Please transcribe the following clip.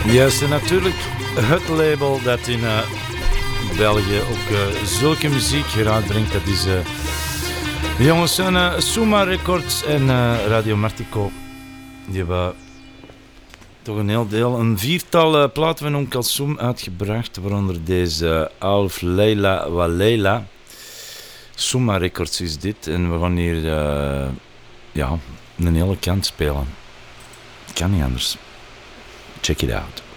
Juist, en natuurlijk het label dat in België ook zulke muziek uitbrengt. Dat is de jongens van Suma Records en Radio Martico. Die hebben toch een viertal platen van Onkel Soem uitgebracht, waaronder deze Alf Leila Walela. Suma Records is dit en we gaan hier een hele kant spelen. Kan niet anders. Check it out.